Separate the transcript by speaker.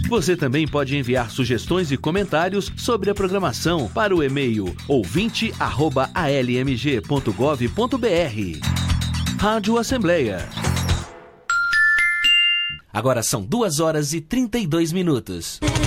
Speaker 1: Você também pode enviar sugestões e comentários sobre a programação para o e-mail ouvinte@almg.gov.br. Rádio Assembleia. Agora são 2h32.